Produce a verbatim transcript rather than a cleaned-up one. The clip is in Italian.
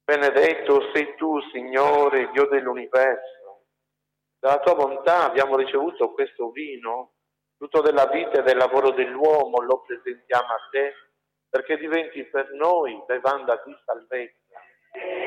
Benedetto sei tu, Signore, Dio dell'universo. Dalla tua bontà abbiamo ricevuto questo vino, frutto della vita e del lavoro dell'uomo, lo presentiamo a te, perché diventi per noi bevanda di salvezza.